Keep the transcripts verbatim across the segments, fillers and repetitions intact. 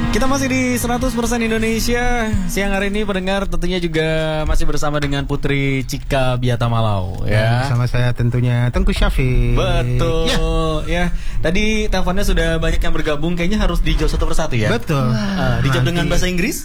Kita masih di seratus persen Indonesia. Siang hari ini pendengar tentunya juga masih bersama dengan Putri Cika Biatamalau ya. Sama saya tentunya Tengku Syafiq. Betul ya. ya. Tadi teleponnya sudah banyak yang bergabung. Kayaknya harus dijawab satu persatu ya. Betul. uh, Dijawab Nanti. dengan bahasa Inggris.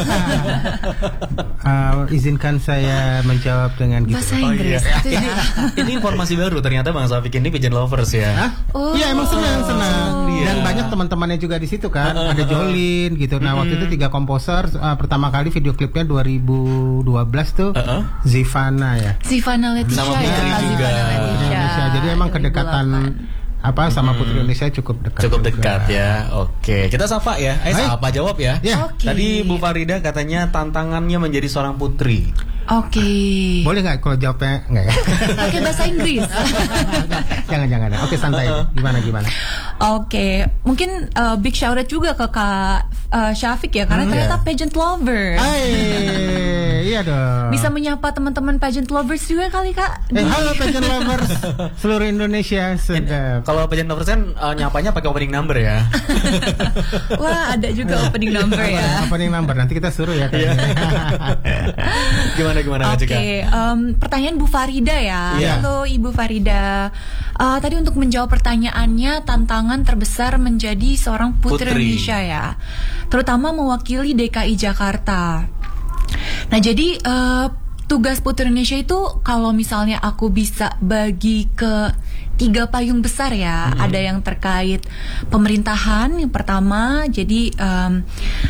uh, Izinkan saya menjawab dengan gitu. Bahasa Inggris. Oh, iya. ini, ini informasi baru. Ternyata Bang Syafiq ini pigeon lovers ya. Hah? Oh. Iya emang senang senang. Oh, Dan iya. banyak teman-temannya juga di situ kan. Ada Jolin gitu. Nah waktu itu tiga komposer. uh, Pertama kali video klipnya dua ribu dua belas tuh uh-uh. Zivana ya. Zivana Leticia Sama Putri ya, juga. Zivana Leticia. Indonesia. Jadi emang kedekatan apa sama Putri Indonesia cukup dekat. Cukup dekat juga. Ya. Oke, kita sapa ya. Eh, Hai. sapa jawab ya. Ya. Oke. Tadi Bu Farida katanya tantangannya menjadi seorang putri. Oke. Boleh nggak kalau jawabnya nggak ya? Pakai bahasa Inggris. Jangan jangan. Oke santai. Gimana gimana? Oke, mungkin uh, big shout out juga ke Kak uh, Syafiq ya, karena Hmm, ternyata yeah. pageant lover. Hai, iya dong. Bisa menyapa teman-teman pageant lovers juga kali Kak. Eh, halo pageant lovers seluruh Indonesia. Sedap. Kalau pageant lovers kan uh, nyapanya pakai opening number ya. Wah, ada juga opening number ya. Opening number nanti kita suruh ya. Gimana gimana Oke, Cika? okay, um, pertanyaan Bu Farida ya. Yeah. Halo Ibu Farida. Uh, tadi untuk menjawab pertanyaannya, tantangan terbesar menjadi seorang putri, Putri. Indonesia ya, terutama mewakili D K I Jakarta. Nah jadi uh, tugas Putri Indonesia itu kalau misalnya aku bisa bagi ke tiga payung besar ya, mm-hmm. ada yang terkait pemerintahan yang pertama, jadi um,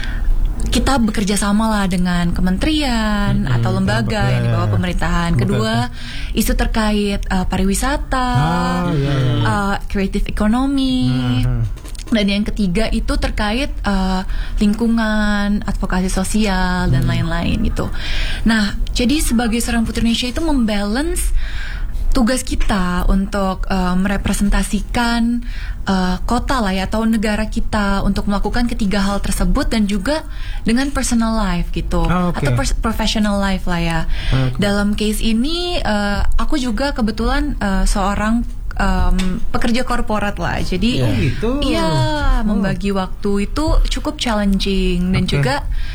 kita bekerja sama lah dengan kementerian mm-hmm. atau lembaga yeah. yang di bawah pemerintahan. Kedua, isu terkait uh, pariwisata, oh, yeah, yeah. uh, creative economy. Mm-hmm. Dan yang ketiga itu terkait uh, lingkungan, advokasi sosial dan hmm. lain-lain gitu. Nah, jadi sebagai seorang putri Indonesia itu membalance tugas kita untuk uh, merepresentasikan uh, kota lah ya atau negara kita untuk melakukan ketiga hal tersebut dan juga dengan personal life gitu oh, okay. atau pers- professional life lah ya. Okay. Dalam case ini uh, aku juga kebetulan uh, seorang Um, pekerja korporat lah, jadi oh, gitu. iya oh. membagi waktu itu cukup challenging dan okay. juga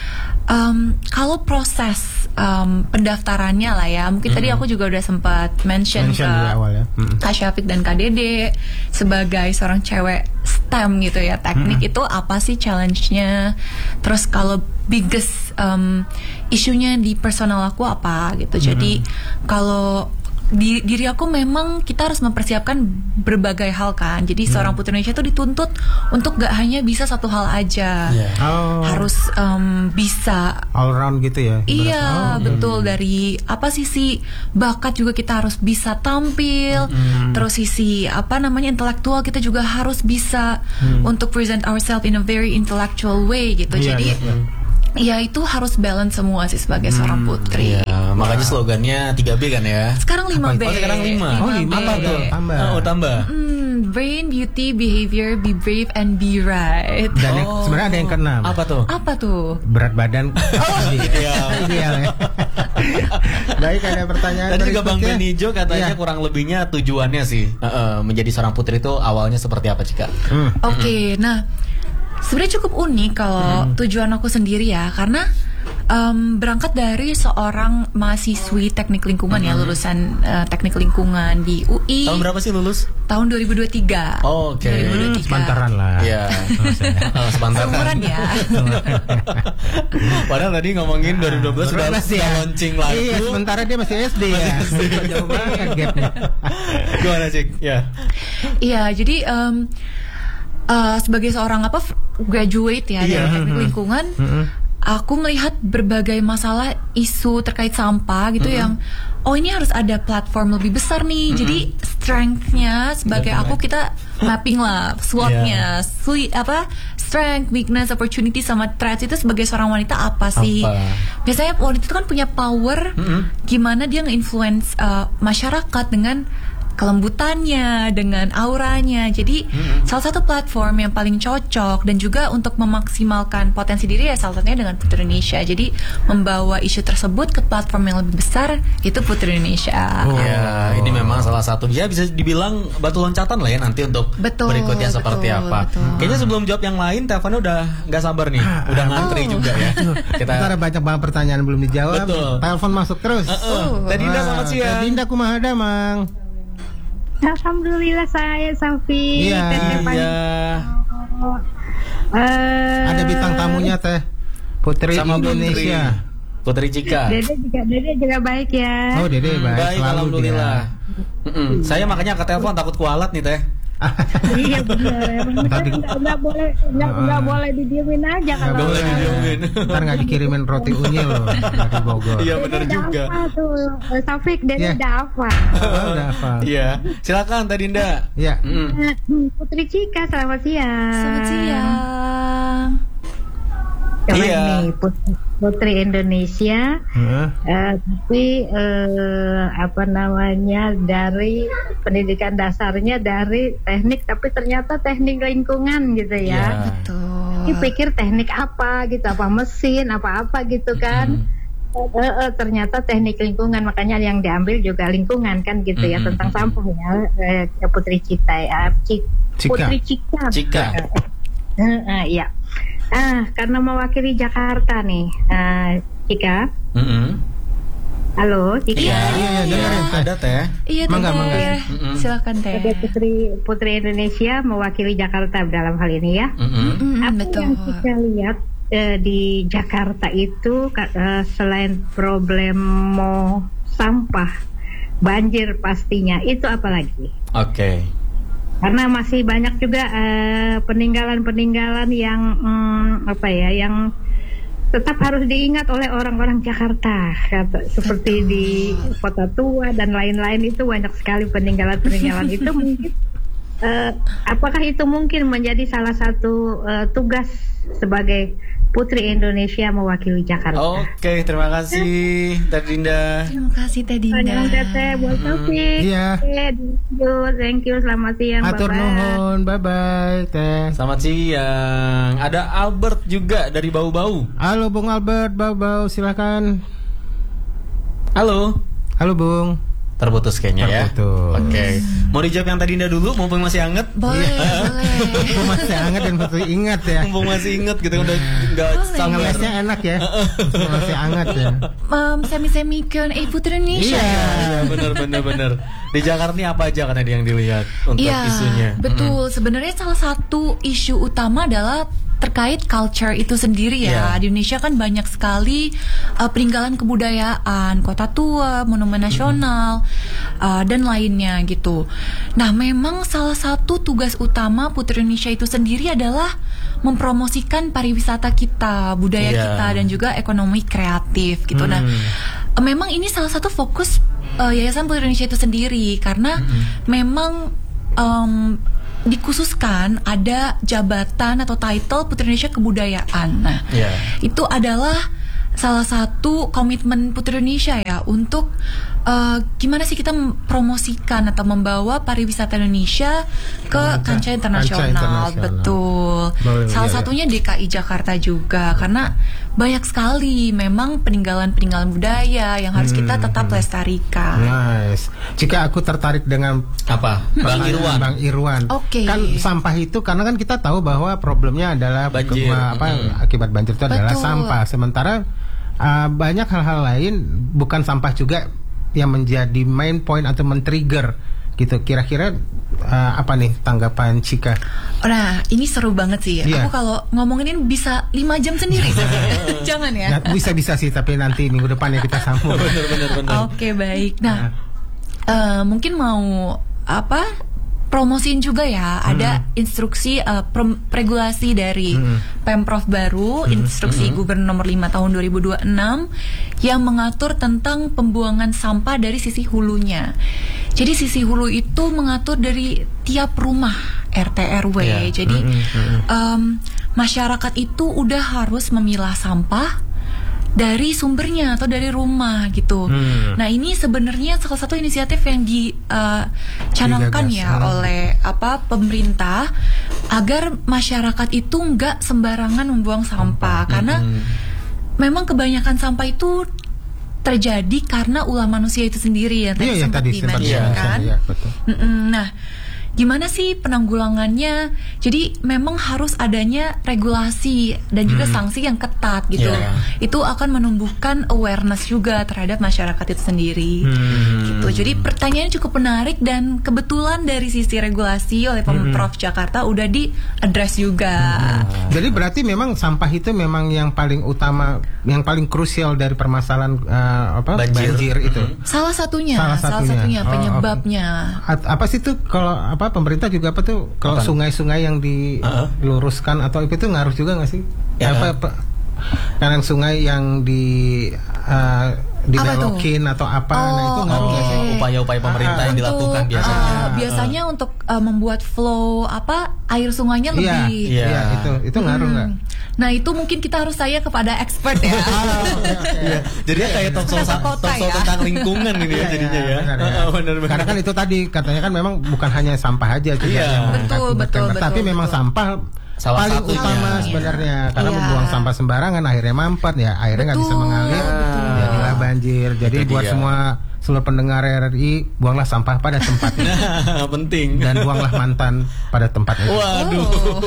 um, kalau proses um, pendaftarannya lah ya, mungkin mm-hmm. tadi aku juga udah sempat mention, mention ke awal ya. mm-hmm. Kak Syafiq dan Kak Dede sebagai seorang cewek STEM gitu ya, teknik mm-hmm. itu apa sih challenge-nya, terus kalau biggest um, isunya di personal aku apa gitu, mm-hmm. jadi kalau di diri aku memang kita harus mempersiapkan berbagai hal kan. Jadi hmm. seorang putri Indonesia itu dituntut untuk gak hanya bisa satu hal aja, yeah. oh. harus um, bisa all round gitu ya. Iya oh, betul, hmm. dari apa sisi bakat juga kita harus bisa tampil, hmm. terus sisi apa namanya intelektual kita juga harus bisa hmm. untuk present ourselves in a very intellectual way gitu. Yeah, Jadi yeah, yeah. ya itu harus balance semua sih sebagai hmm, seorang putri. Iya, makanya slogannya tiga B kan ya. Sekarang lima B. Oh, sekarang lima. Oh, lima apa tuh? Tambah. Oh, tambah. Hmm, brain, beauty, behavior, be brave and be right. Dan oh. yang, sebenarnya ada yang keenam. Apa tuh? Apa tuh? Berat badan. Oh, ideal. Ideal ya. Baik, ada pertanyaan. Tadi juga Bang Benijo katanya ya. kurang lebihnya tujuannya sih uh, uh, menjadi seorang putri itu awalnya seperti apa, Cika? Hmm. Oke, okay, nah sebenarnya cukup unik kalau hmm. tujuan aku sendiri ya, karena um, berangkat dari seorang mahasiswi teknik lingkungan hmm. ya, lulusan uh, teknik lingkungan di U I. Tahun berapa sih lulus? Tahun dua ribu dua puluh tiga. Oh, oke. Okay. dua ribu dua puluh tiga. Hmm, sepantaran lah. Iya. Oh, sepantaran. Seumuran ya. Padahal tadi ngomongin dua ribu dua belas sudah ya. launching lagu. Iya, sementara dia masih S D ya. Jauh banget gapnya. Gimana, Cik? Ya. Iya, jadi um, uh, sebagai seorang apa graduate ya yeah. dari teknik lingkungan, mm-hmm. aku melihat berbagai masalah isu terkait sampah gitu mm-hmm. yang oh ini harus ada platform lebih besar nih. Mm-hmm. Jadi strength-nya sebagai aku kita mapping lah SWOT-nya, yeah. Sweet, apa strength, weakness, opportunity sama threats itu sebagai seorang wanita apa sih? Apa? Biasanya wanita itu kan punya power, mm-hmm. gimana dia nge-influence uh, masyarakat dengan kelembutannya, dengan auranya. Jadi mm-hmm. salah satu platform yang paling cocok dan juga untuk memaksimalkan potensi diri ya salah satunya dengan Putri Indonesia. Jadi membawa isu tersebut ke platform yang lebih besar itu Putri Indonesia. Oh. Ya, ini memang salah satu ya bisa dibilang batu loncatan lah ya nanti untuk betul, berikutnya betul, seperti apa. Betul. Kayaknya sebelum jawab yang lain, teleponnya udah nggak sabar nih, udah ngantri oh. juga ya. Kita ada banyak banget pertanyaan belum dijawab. Betul. Telepon masuk terus. Uh, uh. Teh Dinda selamat siang. Teh Dinda kumaha Mang? Alhamdulillah saya Safi. Iya. Iya. Uh, ada bintang tamunya Teh Putri sama Indonesia. Putri Cika. Dede juga, Dede juga baik ya. Oh Dede baik. Baik, alhamdulillah. Saya makanya ke telepon takut kualat nih Teh. Iya benar. Tadi nggak boleh nggak nggak boleh didiemin aja kalau nggak boleh didiemin. Ntar nggak dikirimin roti unyil loh dari Bogor. Iya benar juga. Tuh Taufik dan yeah. udah apa? Oh, udah apa? Iya. Silakan Teh Dinda. Iya. Mm. Putri Cika selamat siang. Selamat siang. Keren iya. nih Putri, Putri Indonesia, uh. Uh, tapi uh, apa namanya dari pendidikan dasarnya dari teknik, tapi ternyata teknik lingkungan gitu ya. Yeah. Betul. Ini pikir teknik apa gitu, apa mesin, apa-apa gitu kan. Mm. Uh, uh, ternyata teknik lingkungan, makanya yang diambil juga lingkungan kan gitu ya, mm-hmm. tentang sampah ya. Uh, Putri Cita ya, Cik, Putri Cika. Cika. Uh, uh, ya. Ah, karena mewakili Jakarta nih, uh, Cika. Mm-hmm. Halo, Cika. Iya, iya, iya, dengerin ada Teh. Iya, mangga, Teh. mangga. Mm-hmm. Silakan Teh. Putri Putri Indonesia mewakili Jakarta dalam hal ini ya. Mm-hmm. Mm-hmm, Apa betul. yang kita lihat uh, di Jakarta itu uh, selain problemo sampah, banjir pastinya, itu apa lagi? Oke. Okay. Karena masih banyak juga uh, peninggalan-peninggalan yang um, apa ya, yang tetap harus diingat oleh orang-orang Jakarta, kata, seperti di Kota Tua dan lain-lain itu banyak sekali peninggalan-peninggalan itu mungkin uh, apakah itu mungkin menjadi salah satu uh, tugas sebagai Putri Indonesia mewakili Jakarta. Oke, terima kasih Teh Dinda. Terima kasih Teh Dinda. Terima kasih buat Taufik. Iya. Thank you, thank you. Selamat siang. Atur nuhun, bye bye Teh. Selamat siang. Ada Albert juga dari Bau-Bau. Halo Bung Albert, Bau-Bau silakan. Halo. Halo Bung. Terputus kayaknya ya. Terputus. Oke. Okay. Mau dijawab yang tadi Dinda dulu, mumpung masih anget? Boleh, boleh. Mumpung masih anget dan masih ingat ya. Mumpung masih inget gitu, udah nggak sama lesnya enak ya. Masih anget ya. Um, semi-semi Q and A Putri Indonesia. Iya, bener bener bener. Di Jakarta ini apa aja kan yang dilihat untuk ya, isunya? Betul. Hmm. Sebenarnya salah satu isu utama adalah terkait culture itu sendiri ya. Yeah. Di Indonesia kan banyak sekali uh, peninggalan kebudayaan, Kota Tua, monumen nasional, mm. uh, dan lainnya gitu. Nah, memang salah satu tugas utama Putri Indonesia itu sendiri adalah mempromosikan pariwisata kita, budaya yeah. kita, dan juga ekonomi kreatif gitu. Mm. Nah, uh, memang ini salah satu fokus uh, Yayasan Putri Indonesia itu sendiri karena mm. memang um, dikhususkan ada jabatan atau title Putri Indonesia Kebudayaan. Nah, yeah. itu adalah salah satu komitmen Putri Indonesia ya untuk uh, gimana sih kita mempromosikan atau membawa pariwisata Indonesia ke oh, kancah internasional. internasional. Betul. Boleh, salah ya, satunya ya. D K I Jakarta juga karena banyak sekali memang peninggalan-peninggalan budaya yang harus hmm, kita tetap hmm. lestarikan. Nice. Jika aku tertarik dengan apa? Bang Irwan. Bang Irwan. Oke. Okay. Kan sampah itu karena kan kita tahu bahwa problemnya adalah banjir. Ke, apa hmm. akibat banjir itu Betul. adalah sampah. Sementara uh, banyak hal-hal lain bukan sampah juga yang menjadi main point atau men-trigger gitu. Kira-kira uh, apa nih tanggapan Cika? Nah, ini seru banget sih. Yeah. Aku kalau ngomongin ini bisa lima jam sendiri. Jangan ya. Bisa-bisa sih, tapi nanti minggu depan ya kita sambung. Oke, okay, baik. Nah, uh, mungkin mau apa? Promosiin juga ya, hmm. ada instruksi uh, regulasi dari hmm. Pemprov baru, hmm. instruksi hmm. Gubernur nomor lima tahun dua ribu dua puluh enam yang mengatur tentang pembuangan sampah dari sisi hulunya. Jadi sisi hulu itu mengatur dari tiap rumah R T R W. Yeah. Jadi hmm. Hmm. Um, masyarakat itu udah harus memilah sampah dari sumbernya atau dari rumah gitu. Hmm. Nah ini sebenarnya salah satu inisiatif yang dicanangkan uh, ya hmm. oleh apa pemerintah agar masyarakat itu nggak sembarangan membuang sampah hmm. karena hmm. memang kebanyakan sampah itu terjadi karena ulah manusia itu sendiri ya tadi iya, sempat ya, dimentionkan. Iya, betul. Nah, gimana sih penanggulangannya? Jadi memang harus adanya regulasi dan juga hmm. sanksi yang ketat gitu. Yeah. Itu akan menumbuhkan awareness juga terhadap masyarakat itu sendiri. Hmm. Gitu. Jadi pertanyaannya cukup menarik dan kebetulan dari sisi regulasi oleh Pemprov hmm. Jakarta udah di-address juga. Hmm. Jadi berarti memang sampah itu memang yang paling utama, yang paling krusial dari permasalahan uh, apa banjir, banjir itu. Hmm. Salah satunya, salah satunya, salah satunya oh, penyebabnya. Okay. Apa sih itu kalau apa pemerintah juga apa tuh kalau apa? Sungai-sungai yang diluruskan uh-huh. atau itu ngaruh juga nggak sih? Ya. Apa, apa kan sungai yang di uh, dibelokin atau apa? Oh, nah itu ngaruh nggak okay. sih? Upaya-upaya pemerintah uh, yang dilakukan untuk, biasanya. Uh, biasanya uh. untuk uh, membuat flow apa air sungainya lebih. Iya, iya. iya itu itu ngaruh nggak? Hmm. Nah itu mungkin kita harus tanya kepada expert ya. Iya. Jadi kayak talk show ya? Tentang lingkungan ini ya jadinya ya. Benar-benar. Karena kan itu tadi katanya kan memang bukan hanya sampah aja juga. Iya. Betul, betul, betul. Tapi memang sampah salah paling satunya. Utama sebenarnya iya. karena iya. membuang sampah sembarangan akhirnya mampet ya akhirnya nggak bisa mengalir betul. Jadilah banjir. Jadi itu buat dia. Semua seluruh pendengar R R I buanglah sampah pada tempatnya. Nah, penting. Dan buanglah mantan pada tempatnya. Waduh. Oh.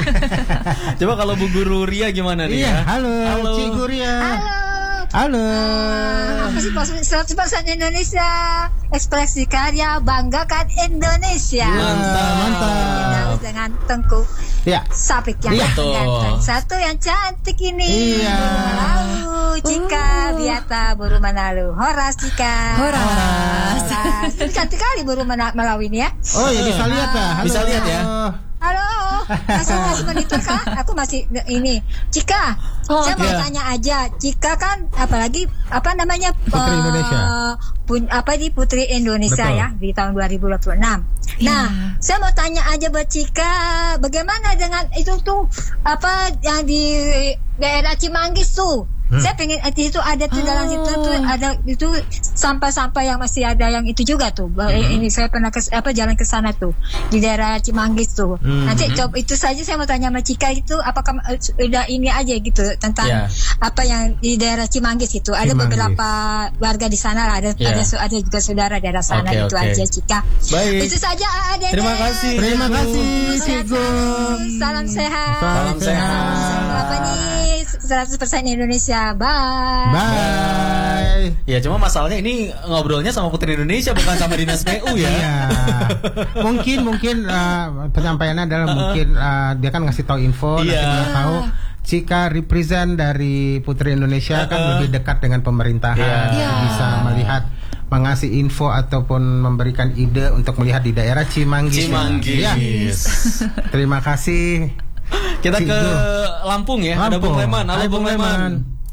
Coba kalau Bu Guru Ria gimana nih? Iya, ya? halo, halo. Cikgu Ria. Halo. Halo. Uh, aku sih seratus persen Indonesia. Ekspresi karya banggakan Indonesia. Mantap, mantap. Dengan Tengku ya. Sapik yang ya. ganteng. Satu yang cantik ini. Iya. Lalu Cika uh. Biata Buru Manalu. Horas Cika. Horas. Horas. Itu cantik kali Buru Manalu ini ya. Oh ya bisa lihat ya. Bisa lihat ya. Halo, masih masih monitor kah? Aku masih ini. Cika, oh, saya mau yeah. tanya aja. Cika kan apalagi apa namanya Putri uh, Indonesia. Pun, apa di Putri Indonesia Betul. Ya di tahun dua ribu dua puluh enam. Yeah. Nah, saya mau tanya aja buat Cika, bagaimana dengan itu tuh apa yang di daerah Cimanggis tuh? Hmm. Saya pengen di situ ada tuh dalam situ tuh ada itu sampah-sampah yang masih ada yang itu juga tuh. Hmm. Ini saya pernah ke, apa jalan ke sana tuh di daerah Cimanggis tuh. Hmm. Nanti coba itu saja saya mau tanya sama Cika itu apakah udah ini aja gitu tentang yeah. apa yang di daerah Cimanggis itu. Ada Cimanggis. Beberapa warga di sana lah, ada yeah. ada ada juga saudara daerah sana okay, itu okay. aja Cika. Baik. Itu saja ada. Terima kasih. Terima kasih Cikgu. Salam sehat. Salam sehat. Apa nih seratus persen Indonesia. Bye. Bye. Ya cuma masalahnya ini ngobrolnya sama Putri Indonesia bukan sama Dinas P U ya. Iya. mungkin mungkin uh, penyampaiannya adalah mungkin uh, dia kan ngasih tahu info, iya. nanti dia tahu Cika represent dari Putri Indonesia uh, kan lebih dekat dengan pemerintahan, yeah. bisa melihat mengasih info ataupun memberikan ide untuk melihat di daerah Cimanggis. Cimanggis. Ya. Terima kasih. Kita Cikgu. ke Lampung ya. Lampung. Ada Bung Leman. Halo Hai, Bung Leman. Leman.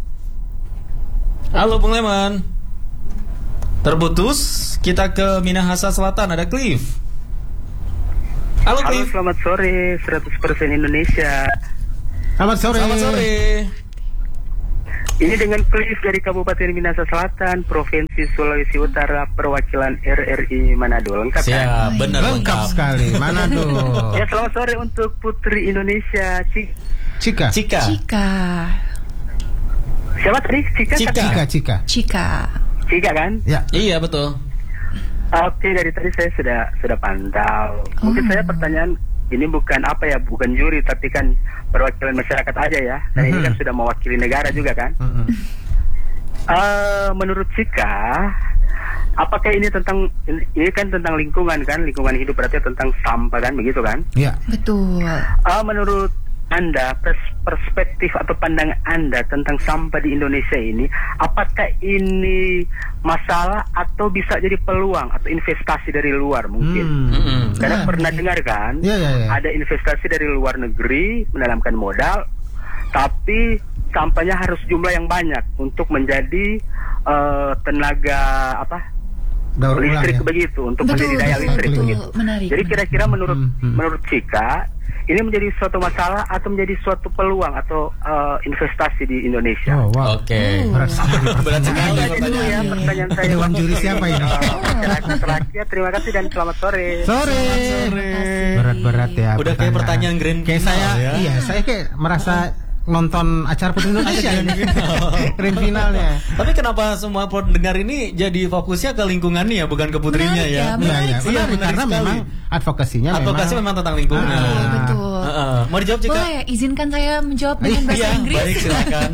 Halo Bung Leman. Terputus. Kita ke Minahasa Selatan. Ada Cliff. Halo Cliff. Halo, selamat sore seratus persen Indonesia. Selamat sore. Selamat sore. Ini dengan Cliff dari Kabupaten Minahasa Selatan, Provinsi Sulawesi Utara, perwakilan R R I Manado. Lengkap Siap, kan? benar lengkap, lengkap sekali. Manado. Ya, selamat sore untuk Putri Indonesia. Cik. Cika. Cika. Cika. Siapa tadi? Cika. Cika. Cika. Cika. Cika. Cika kan? Ya. Iya betul. Oke, dari tadi saya sudah sudah pantau. Mungkin oh. saya pertanyaan ini bukan apa ya, bukan juri, tapi kan perwakilan masyarakat aja ya. Dan mm-hmm. ini kan sudah mewakili negara juga kan. Mm-hmm. Uh, menurut Cika, apakah ini tentang ini kan tentang lingkungan kan, lingkungan hidup berarti tentang sampah kan, begitu kan? Iya. Betul. Uh, menurut Anda, pers- perspektif atau pandangan Anda tentang sampah di Indonesia ini, apakah ini masalah atau bisa jadi peluang atau investasi dari luar mungkin? Hmm. Karena yeah. pernah dengar kan, yeah, yeah, yeah. ada investasi dari luar negeri menanamkan modal, tapi sampahnya harus jumlah yang banyak untuk menjadi uh, tenaga apa? daur ulang listrik ya? begitu untuk Betul, menjadi daya betul, listrik betul. begitu. Menarik, Jadi menarik. kira-kira menurut Hmm, hmm. menurut Cika ini menjadi suatu masalah atau menjadi suatu peluang atau uh, investasi di Indonesia? Oh, wow. Oke. Oh. Berat sekali Berat sekali Itu aja dulu ya pertanyaannya. pertanyaan saya. Dewan juri siapa ini? Uh, masyarakat rakyat, terima kasih dan selamat sore. Sore. Sore. Berat-berat ya. Udah kayak pertanyaan grand Kayak final saya, ya. iya, saya kayak merasa nonton acara Putri Indonesia ini. Grand finalnya. Tapi kenapa semua pendengar ini jadi fokusnya ke lingkungannya ya, bukan ke putrinya Menarik ya? ya, Iya, iya, Iya, benar, menarik karena sekali. memang advokasinya Advokasi memang tentang lingkungan. Ah. Betul, betul. Heeh. Mau dijawab Cika? Boleh, izinkan saya menjawab dengan bahasa Iya, Inggris. baik silakan.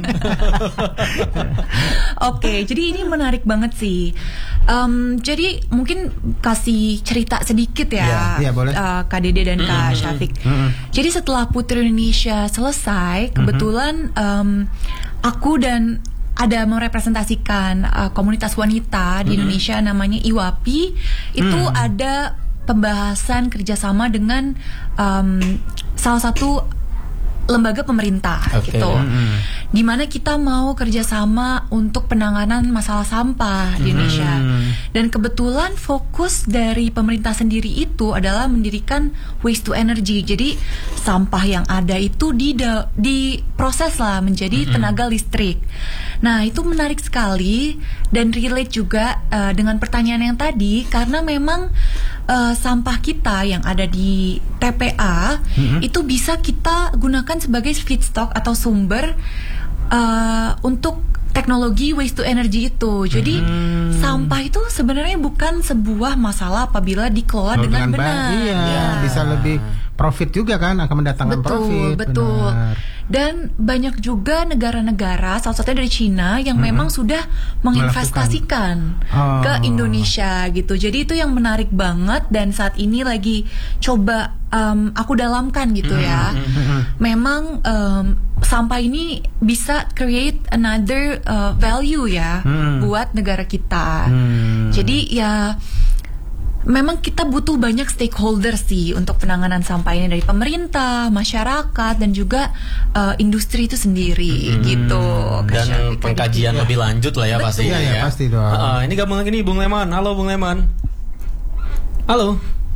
Oke, jadi ini menarik banget sih. Um, jadi mungkin kasih cerita sedikit ya, Iya, iya, boleh. uh, Kak Dede dan Kak Syafiq. Jadi setelah Putri Indonesia selesai, kebetulan um, aku dan ada merepresentasikan uh, komunitas wanita di Indonesia namanya I W A P I. Itu ada pembahasan kerjasama dengan um, salah satu lembaga pemerintah Oke. gitu, di mana kita mau kerjasama untuk penanganan masalah sampah di Indonesia. Dan kebetulan fokus dari pemerintah sendiri itu adalah mendirikan waste to energy. Jadi sampah yang ada itu di diproses lah menjadi tenaga listrik. Nah itu menarik sekali dan relate juga uh, dengan pertanyaan yang tadi, karena memang uh, sampah kita yang ada di T P A itu bisa kita gunakan sebagai feedstock atau sumber uh, untuk teknologi waste to energy itu. Jadi hmm. sampah itu sebenarnya bukan sebuah masalah apabila dikelola Oh, dengan, dengan benar. baik, iya, Ya. bisa lebih profit juga kan, akan mendatangkan Betul, profit. betul. Benar. Dan banyak juga negara-negara, salah satunya dari Cina, yang mm-hmm. memang sudah menginvestasikan Oh. ke Indonesia gitu. Jadi itu yang menarik banget, dan saat ini lagi coba um, aku dalamkan gitu ya. Mm-hmm. Memang um, sampah ini bisa create another uh, value ya Mm. buat negara kita. Hmm. Jadi ya memang kita butuh banyak stakeholder sih untuk penanganan sampah ini, dari pemerintah, masyarakat, dan juga uh, industri itu sendiri gitu. Kak Dan Syafiq. pengkajian Gitu. lebih lanjut lah ya Betul. pasti. Iya, iya, ya. pasti dong. Heeh, ini gabung lagi nih Bung Leman. Halo Bung Leman. Halo.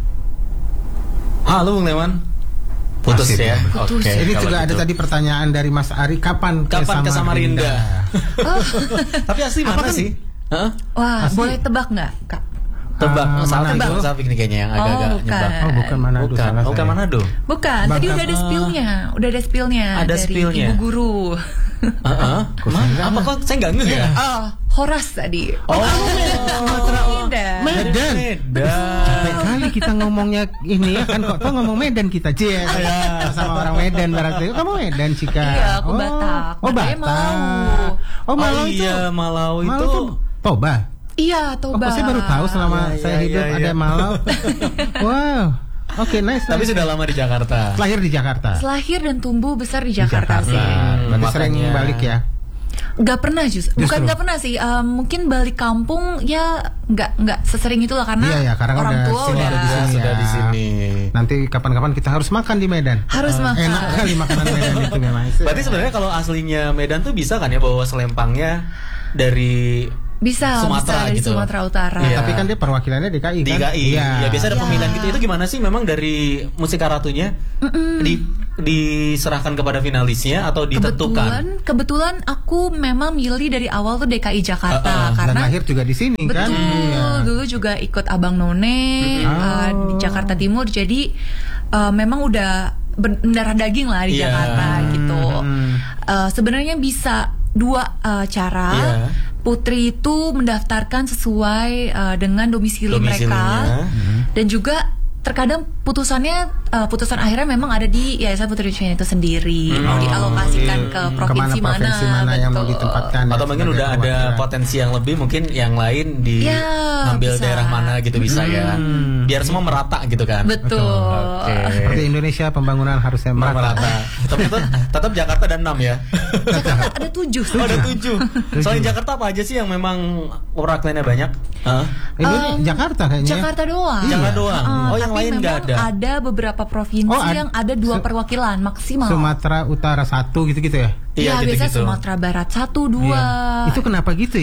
Halo Bung Leman. Putus Masih, ya. Putus. Oke. Ini kalau juga ada gitu. tadi pertanyaan dari Mas Ari, kapan ke Kapan ke Samarinda? Samarinda? Oh. Tapi asli Apa mana kan- sih? Heeh? Wah, Asli. boleh tebak nggak, Kak? Tebak, Ah, Safik, Manado. Safik nih kayaknya yang Oh, agak-agak bukan. nyebak. Oh, bukan Manado. Bukan, salah bukan saya. Manado. Bukan, tadi Bangka- udah ada spillnya, udah ada spillnya Ada dari spillnya. ibu guru. Heeh. Ma- Apa kok saya nggak ngeh ya? Oh, Horas tadi. Oh, Medan. Medan. Medan. Capek kali kita ngomongnya ini ya kan, kok tau ngomong Medan kita, Cie. Sama orang Medan berarti. Kamu Medan, Cika. Iya, aku Batak. Oh, Makanya Batak. Malau. Oh, Malau Oh itu. iya, Malau itu. Malau itu Toba. Iya, Oh, Toba. kok saya baru tahu selama Iya, saya iya, hidup iya, ada iya. Malau. Wow. Oke, nice. Tapi nice. sudah lama di Jakarta. lahir di Jakarta. Lahir dan tumbuh besar di Di Jakarta, sih. Berarti Hmm, sering makanya. balik ya. Gak pernah justru. Bukan Justru. gak pernah sih. Um, mungkin balik kampung ya nggak nggak sesering itulah, karena Iya, ya, karena orang udah tua sini, udah ada di sini. Sudah ya. di sini. Nanti kapan-kapan kita harus makan di Medan. harus Ah, makan. Enak kali makanan Medan itu memang. Berarti sebenarnya kalau aslinya Medan tuh bisa kan ya bawa selempangnya dari Bisa, Sumatera bisa dari gitu. Sumatera Utara. Iya. Tapi kan dia perwakilannya D K I di kan? K I. Ya biasa ada Iya. pemilihan gitu. Itu gimana sih memang dari Musika Ratunya di diserahkan kepada finalisnya atau Kebetulan, ditentukan? kebetulan aku memang milih dari awal tuh D K I Jakarta, Uh-uh. Dan karena lahir juga di sini kan? betul, Iya. dulu juga ikut Abang None Oh. uh, di Jakarta Timur, jadi uh, memang udah mendarah daging lah di Iya. Jakarta gitu. Hmm. Uh, sebenarnya bisa dua uh, cara. Iya. Putri itu mendaftarkan sesuai uh, dengan domisili Domisilinya. mereka, dan juga terkadang putusannya uh, putusan akhirnya memang ada di Yayasan Putri Indonesia itu sendiri, mau Oh, dialokasikan di- ke provinsi kemana provinsi mana yang mau betul. ditempatkan ya, Atau mungkin sebagai udah ada perwakilan. potensi yang lebih, mungkin yang lain di Ya, ngambil bisa. daerah mana gitu bisa ya. Biar semua merata gitu kan. Betul. Oke. Seperti Indonesia pembangunan harusnya merata. Merata. Tapi tetap, tetap Jakarta ada enam ya. Jakarta ada tujuh. Oh, ada tujuh. Selain Jakarta apa aja sih yang memang perwakilannya banyak? Hah? Ini Um, Jakarta kayaknya. Jakarta doang. Jakarta doang. Uh, Oh, yang tapi lain nggak memang ada. Ada beberapa provinsi Oh, ad- yang ada dua se- perwakilan maksimal. Sumatera Utara satu gitu-gitu ya. Iya, Iya, biasa gitu-gitu. Sumatera Barat satu, dua. Iya. Itu kenapa gitu ya?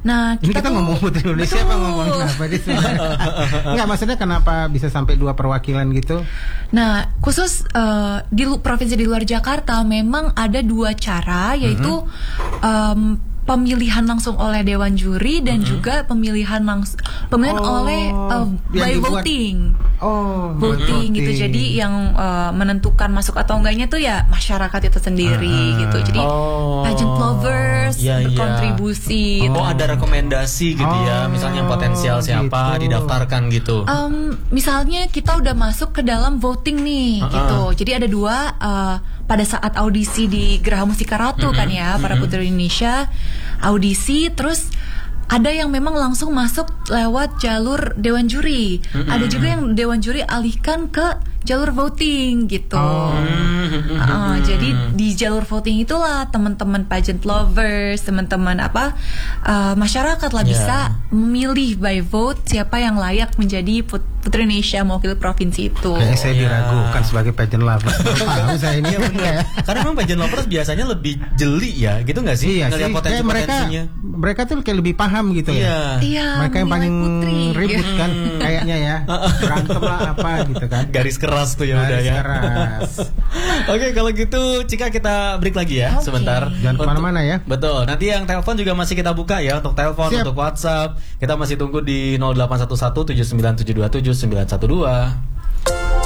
Nah, kita, kita tuh, ngomong Putri Indonesia betul. Apa ngomongin apa di sini? Enggak, maksudnya kenapa bisa sampai dua perwakilan gitu? Nah, khusus uh, di provinsi di luar Jakarta memang ada dua cara, yaitu mm-hmm. um, pemilihan langsung oleh dewan juri dan mm-hmm. juga pemilihan langsung pemilihan oh, oleh uh, by dibuat, voting. Oh, voting, voting gitu. Jadi yang uh, menentukan masuk atau enggaknya tuh ya masyarakat itu sendiri uh, gitu. Jadi oh, pageant lovers yeah, berkontribusi. Yeah. Oh, gitu. Ada rekomendasi gitu oh, ya. Misalnya yang potensial siapa gitu. Didaftarkan gitu. Um, misalnya kita udah masuk ke dalam voting nih uh-uh. gitu. Jadi ada dua uh, pada saat audisi di Geraha Musika Ratu mm-hmm. kan ya, para mm-hmm. putri Indonesia audisi, terus ada yang memang langsung masuk lewat jalur dewan juri. Mm-hmm. Ada juga yang dewan juri alihkan ke jalur voting gitu. Oh. Uh, jadi di jalur voting itulah teman-teman pageant lovers, teman-teman apa uh, masyarakat lah yeah. bisa memilih by vote siapa yang layak menjadi put- Putri Indonesia mewakili provinsi itu. Kayaknya saya diragukan yeah. sebagai pageant lovers. Tahu saya ini ya, karena memang pageant lovers biasanya lebih jeli ya, gitu nggak sih? Iya sih. Kayak mereka mereka tuh kayak lebih paham gitu yeah. ya. Iya. Mereka yang paling putri. Ribut kan kayaknya ya. Berantem lah apa gitu kan. Garis keras tuh ya udah ya. Keras. Oke, kalau gitu Cika kita break lagi ya okay. sebentar. Jangan kemana-mana ya. Betul. Nanti yang telepon juga masih kita buka ya, untuk telepon, Siap. Untuk WhatsApp. Kita masih tunggu di nol delapan satu satu tujuh sembilan tujuh dua tujuh sembilan satu dua.